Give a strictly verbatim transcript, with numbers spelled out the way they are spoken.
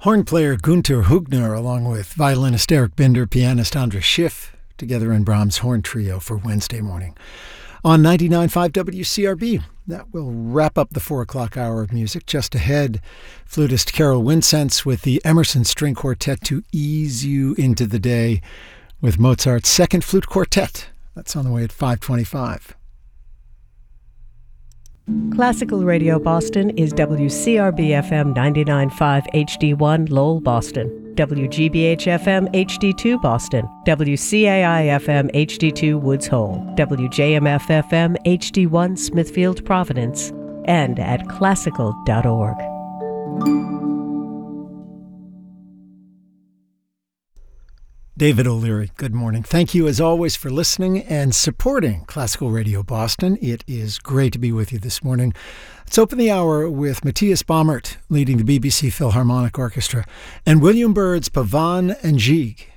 Horn player Gunther Hügner, along with violinist Eric Binder, pianist Andras Schiff, together in Brahms' Horn Trio for Wednesday morning. On ninety-nine point five W C R B, that will wrap up the four o'clock hour of music. Just ahead, flutist Carol Wincenz with the Emerson String Quartet to ease you into the day with Mozart's Second Flute Quartet. That's on the way at five twenty-five. Classical Radio Boston is W C R B F M ninety-nine point five H D one Lowell, Boston, W G B H F M H D two Boston, W C A I F M H D two Woods Hole, W J M F F M H D one Smithfield, Providence, and at classical dot org. David O'Leary, good morning. Thank you as always for listening and supporting Classical Radio Boston. It is great to be with you this morning. Let's open the hour with Matthias Baumert leading the B B C Philharmonic Orchestra and William Byrd's Pavane and Gigue